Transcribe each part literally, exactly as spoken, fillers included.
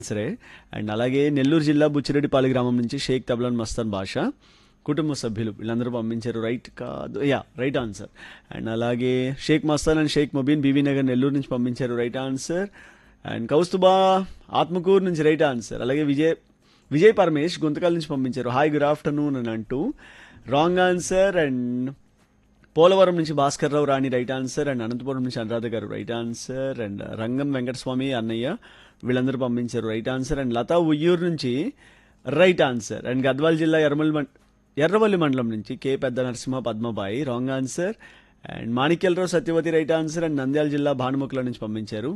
సరే. అండ్ అలాగే నెల్లూరు జిల్లా బుచ్చిరెడ్డిపాలెం గ్రామం నుంచి షేక్ తబ్లాన్ మస్తాన్ బాషా కుటుంబ సభ్యులు వీళ్ళందరూ పంపించారు. రైట్ కాదు, యా రైట్ ఆన్సర్. అండ్ అలాగే షేక్ మస్తాన్ అండ్ షేక్ ముబీన్ బీబీ నగర్ నెల్లూరు నుంచి పంపించారు. Right answer. And Kaustubha Atmakur నుంచి రైట్ ఆన్సర్. అలాగే విజయ్ విజయ్ పరమేష్ గుంతకల్ నుంచి పంపించారు. హాయ్ గుడ్ ఆఫ్టర్నూన్ అని అంటూ రాంగ్ ఆన్సర్. అండ్ పోలవరం నుంచి భాస్కర్ రావు రాణి రైట్ ఆన్సర్. అండ్ అనంతపురం నుంచి అనురాధ గారు రైట్ ఆన్సర్. అండ్ రంగం వెంకటస్వామి అన్నయ్య వీళ్ళందరూ పంపించారు right answer. And Lata Uyyuru నుంచి రైట్ ఆన్సర్. అండ్ గద్వాల్ జిల్లా ఎర్రమల్లి మం ఎర్రవల్లి మండలం నుంచి కే పెద్ద Narasimha Padmabai wrong answer. And Manikyalarao Satyavathi right answer. And Nandyal జిల్లా భానుముఖుల నుంచి పంపించారు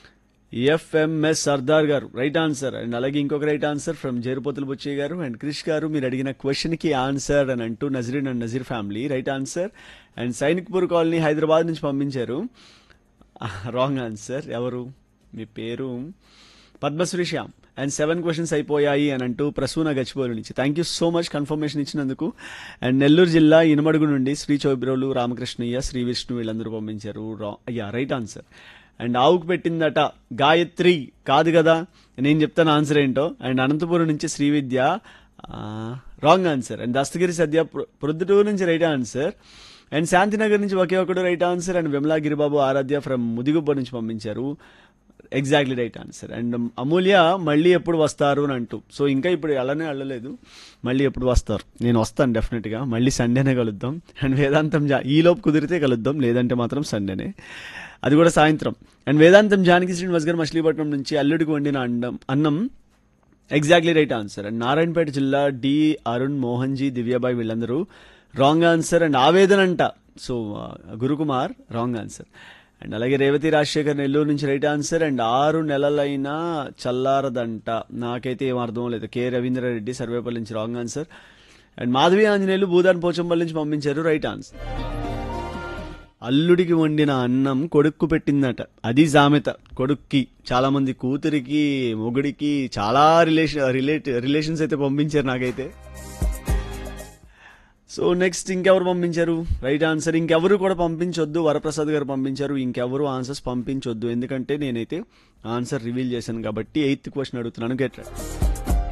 ఎఫ్ఎంఎస్ సర్దార్ గారు రైట్ ఆన్సర్. అండ్ అలాగే ఇంకొక right answer from Jerupothula Buchaiah గారు. అండ్ క్రిష్ గారు మీరు అడిగిన క్వశ్చన్కి ఆన్సర్ అని అంటూ Nazreen and Nazir family right answer. And Sainikpuri colony Hyderabad నుంచి పంపించారు రాంగ్ ఆన్సర్. ఎవరు మీ పేరు? Padmashri Shyam. And seven questions అయిపోయాయి అని అంటూ ప్రసూన గచ్చిబౌలి నుంచి thank you so much confirmation ఇచ్చినందుకు. అండ్ నెల్లూరు జిల్లా ఇనుమడుగు నుండి శ్రీ చౌబ్రోలు రామకృష్ణయ్య శ్రీ విష్ణు వీళ్ళందరూ పంపించారు రా అయ్యా రైట్ ఆన్సర్. అండ్ ఆవుకు పెట్టిందట గాయత్రి కాదు కదా, నేను చెప్తాను ఆన్సర్ ఏంటో. అండ్ అనంతపురం నుంచి శ్రీ విద్య రాంగ్ ఆన్సర్. అండ్ దస్తగిరి సద్య ప్రొద్దుటూరు నుంచి రైట్ ఆన్సర్. అండ్ శాంతినగర్ నుంచి ఒకే ఒకడు right answer. And Vimala Giribabu Aaradhya from Mudigubba నుంచి పంపించారు ఎగ్జాక్ట్లీ రైట్ ఆన్సర్. అండ్ అమూల్య మళ్ళీ ఎప్పుడు వస్తారు అని అంటూ సో ఇంకా ఇప్పుడు అలానే వెళ్ళలేదు, మళ్ళీ ఎప్పుడు వస్తారు. నేను వస్తాను డెఫినెట్గా, మళ్ళీ సండేనే కలుద్దాం. అండ్ వేదాంతం జా ఈలోపు కుదిరితే కలుద్దాం, లేదంటే మాత్రం సండేనే, అది కూడా సాయంత్రం. అండ్ వేదాంతం జానకి శ్రీనివాస్ గారు మచిలీపట్నం నుంచి అల్లుడికి వండిన అండం అన్నం exactly right answer. And Narayanpet జిల్లా డి అరుణ్ మోహన్జీ దివ్యాబాయ్ వీళ్ళందరూ రాంగ్ ఆన్సర్. అండ్ ఆవేదన అంట so Gurukumar wrong answer. And అలాగే రేవతి రాజశేఖర్ నెల్లూరు నుంచి రైట్ ఆన్సర్. అండ్ ఆరు నెలలైనా చల్లారదంట నాకైతే ఏం అర్థం లేదు. కె రవీంద్రారెడ్డి సర్వేపల్లి నుంచి wrong answer. And Madhavi Anjaneyulu Bhoodan Pochampally నుంచి పంపించారు రైట్ ఆన్సర్. అల్లుడికి వండిన అన్నం కొడుక్కు పెట్టిందట, అది సామెత. కొడుక్కి చాలా మంది కూతురికి మొగుడికి చాలా రిలేషన్ రిలేట్ రిలేషన్స్ అయితే పంపించారు నాకైతే. సో నెక్స్ట్ ఇంకెవరు పంపించారు రైట్ ఆన్సర్? ఇంకెవరు కూడా పంపించొద్దు. వరప్రసాద్ గారు పంపించారు. ఇంకెవరు ఆన్సర్స్ పంపించొద్దు, ఎందుకంటే నేనైతే ఆన్సర్ రివీల్ చేశాను కాబట్టి. ఎయిత్ క్వశ్చన్ అడుగుతున్నాను, గెట్ రైట్.